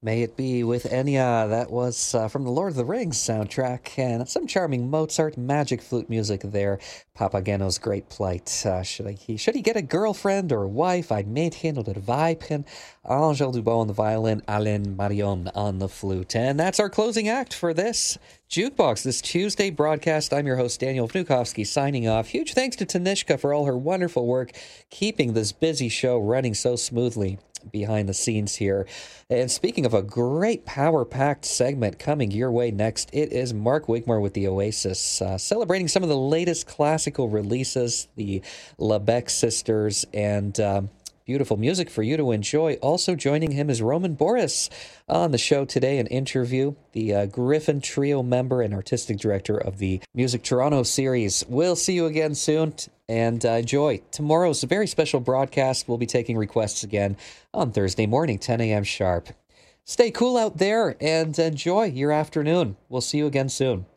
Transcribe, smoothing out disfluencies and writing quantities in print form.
May it be with Enya. That was from the Lord of the Rings soundtrack, and some charming Mozart magic flute music there. Papageno's great plight. Should he get a girlfriend or a wife? I'd maintain it Weichen. Angel Dubon on the violin, Alain Marion on the flute. And that's our closing act for this Jukebox, this Tuesday broadcast. I'm your host, Daniel Vnukovsky, signing off. Huge thanks to Tanishka for all her wonderful work, keeping this busy show running so smoothly behind the scenes here. And speaking of a great power-packed segment coming your way next, it is Mark Wigmore with the Oasis, celebrating some of the latest classical releases, the Lebec sisters, and beautiful music for you to enjoy. Also joining him is Roman Boris on the show today, an interview, the Griffin Trio member and artistic director of the Music Toronto series. We'll see you again soon, and enjoy tomorrow's very special broadcast. We'll be taking requests again on Thursday morning, 10 a.m. sharp. Stay cool out there and enjoy your afternoon. We'll see you again soon.